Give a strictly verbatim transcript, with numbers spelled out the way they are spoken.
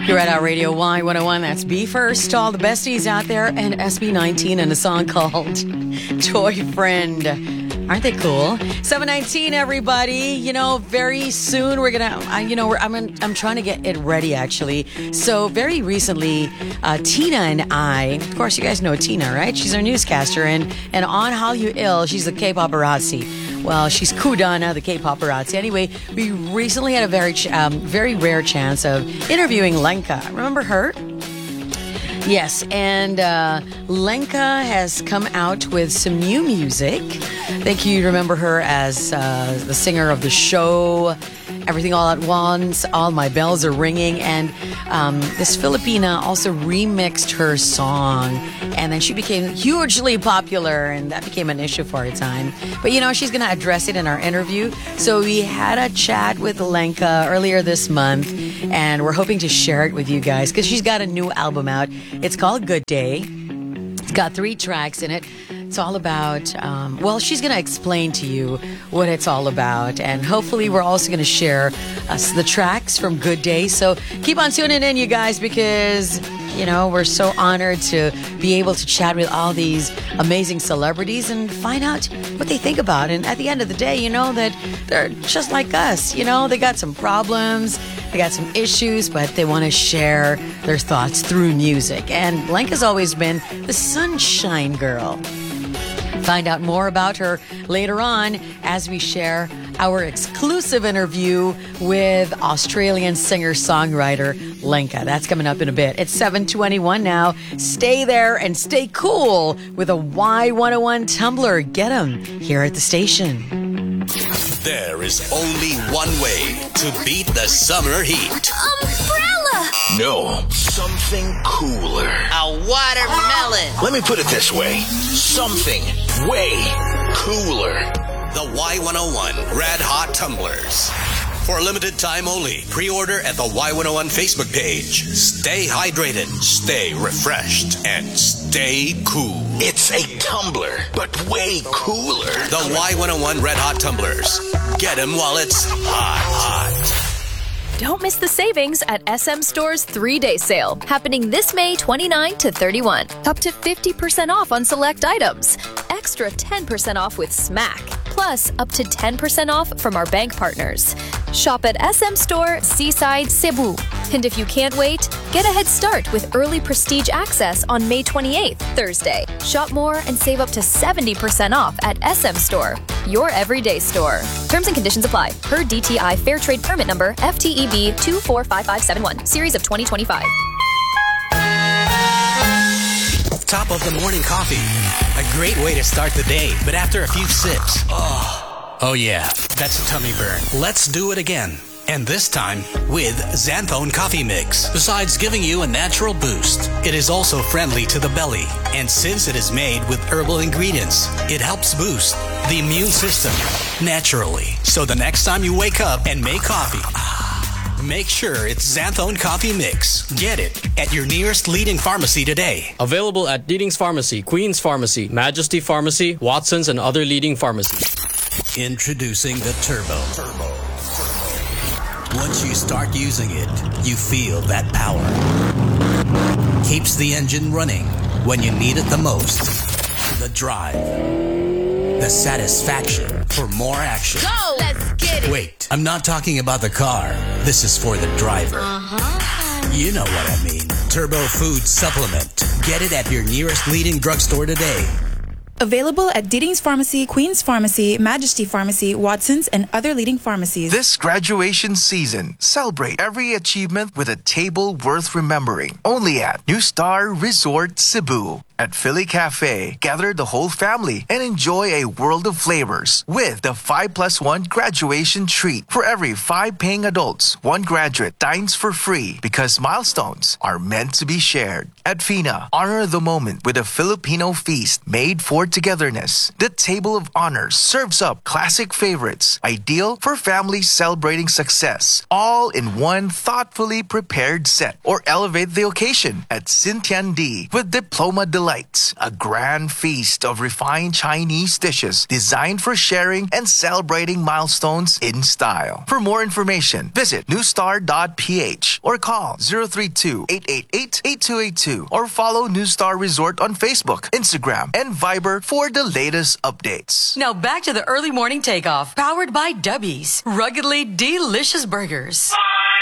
You're at our Radio Y one oh one. That's B First to all the besties out there, and S B nineteen and a song called Toy Friend. Aren't they cool? seven nineteen, everybody. You know, very soon we're gonna. Uh, you know, we're, I'm I'm trying to get it ready actually. So very recently, uh, Tina and I. Of course, you guys know Tina, right? She's our newscaster, and and on Hallyu Ill, she's the K-paparazzi. Well, she's Kudana, the K-paparazzi. Anyway, we recently had a very ch- um, very rare chance of interviewing Lenka. Remember her? Yes, and uh, Lenka has come out with some new music. I think you remember her as uh, the singer of the show Everything All at Once, All My Bells Are Ringing, and um, this Filipina also remixed her song, and then she became hugely popular, and that became an issue for a time. But you know, she's going to address it in our interview. So we had a chat with Lenka earlier this month, and we're hoping to share it with you guys because she's got a new album out. It's called Good Day. It's got three tracks in it. It's all about, um, well, she's going to explain to you what it's all about. And hopefully we're also going to share uh, the tracks from Good Day. So keep on tuning in, you guys, because, you know, we're so honored to be able to chat with all these amazing celebrities and find out what they think about. And at the end of the day, you know, that they're just like us. You know, they got some problems. They got some issues, but they want to share their thoughts through music. And Lenka's always been the sunshine girl. Find out more about her later on as we share our exclusive interview with Australian singer-songwriter Lenka. That's coming up in a bit. It's seven twenty-one now. Stay there and stay cool with a Y one oh one tumbler. Get them here at the station. There is only one way to beat the summer heat. Umbrella! No, something cooler. A watermelon. Let me put it this way. Something way cooler. The Y one oh one Red Hot Tumblers. For a limited time only, pre-order at the Y one oh one Facebook page. Stay hydrated, stay refreshed, and stay cool. It's a tumbler, but way cooler. The Y one oh one Red Hot Tumblers. Get them while it's hot, hot. Don't miss the savings at S M Store's three-day sale, happening this May twenty-ninth to thirty-first. Up to fifty percent off on select items. Extra ten percent off with Smack. Plus, up to ten percent off from our bank partners. Shop at S M Store, Seaside, Cebu. And if you can't wait, get a head start with early prestige access on May twenty-eighth, Thursday. Shop more and save up to seventy percent off at S M Store, your everyday store. Terms and conditions apply. Per D T I Fair Trade Permit Number F T E B two four five five seven one, Series of twenty twenty-five. Top of the morning coffee. A great way to start the day, but after a few sips, oh, oh yeah, that's a tummy burn. Let's do it again. And this time with Xanthone Coffee Mix. Besides giving you a natural boost, it is also friendly to the belly. And since it is made with herbal ingredients, it helps boost the immune system naturally. So the next time you wake up and make coffee, make sure it's Xanthone Coffee Mix. Get it at your nearest leading pharmacy today. Available at Leading's Pharmacy, Queen's Pharmacy, Majesty Pharmacy, Watson's, and other leading pharmacies. Introducing the Turbo. Turbo. Once you start using it, you feel that power. Keeps the engine running when you need it the most. The drive. The satisfaction for more action. Go! Let's get it! Wait, I'm not talking about the car. This is for the driver. Uh-huh. You know what I mean. Turbo Food Supplement. Get it at your nearest leading drugstore today. Available at Deeding's Pharmacy, Queen's Pharmacy, Majesty Pharmacy, Watson's, and other leading pharmacies. This graduation season, celebrate every achievement with a table worth remembering. Only at New Star Resort Cebu. At Philly Cafe, gather the whole family and enjoy a world of flavors with the five plus one graduation treat. For every five paying adults, one graduate dines for free because milestones are meant to be shared. At Fina, honor the moment with a Filipino feast made for togetherness. The Table of Honor serves up classic favorites, ideal for families celebrating success, all in one thoughtfully prepared set. Or elevate the occasion at Sintian D with Diploma Delight. Delights, a grand feast of refined Chinese dishes designed for sharing and celebrating milestones in style. For more information, visit new star dot p h or call zero three two, eight eight eight, eight two eight two or follow New Star Resort on Facebook, Instagram, and Viber for the latest updates. Now back to the early morning takeoff, powered by Dubby's Ruggedly Delicious Burgers.